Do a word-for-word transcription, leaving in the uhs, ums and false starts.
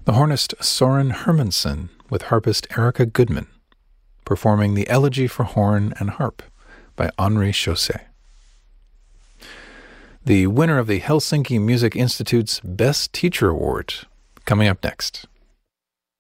the hornist Soren Hermansen with harpist Erica Goodman, performing the Elegy for Horn and Harp by Henri Chausset. The winner of the Helsinki Music Institute's Best Teacher Award, coming up next.